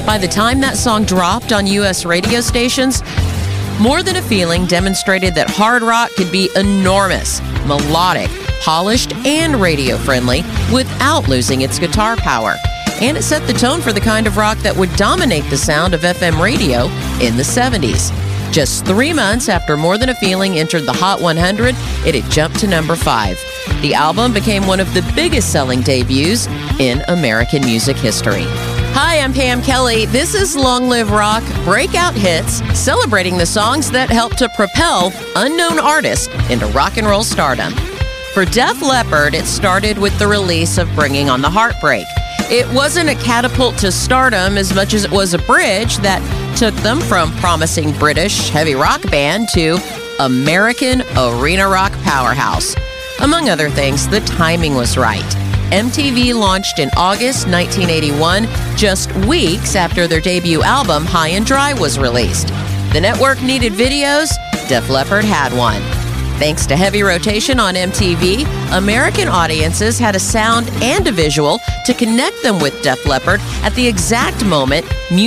By the time that song dropped on U.S. radio stations, More Than a Feeling demonstrated that hard rock could be enormous, melodic, polished, and radio-friendly without losing its guitar power. And it set the tone for the kind of rock that would dominate the sound of FM radio in the 70s. Just 3 months after More Than a Feeling entered the Hot 100, it had jumped to number 5. The album became one of the biggest selling debuts in American music history. Hi, I'm Pam Kelly. This is Long Live Rock Breakout Hits, celebrating the songs that helped to propel unknown artists into rock and roll stardom. For Def Leppard, it started with the release of Bringing on the Heartbreak. It wasn't a catapult to stardom as much as it was a bridge that took them from promising British heavy rock band to American arena rock powerhouse. Among other things, the timing was right. MTV launched in August 1981, just weeks after their debut album, High and Dry, was released. The network needed videos. Def Leppard had one. Thanks to heavy rotation on MTV, American audiences had a sound and a visual to connect them with Def Leppard at the exact moment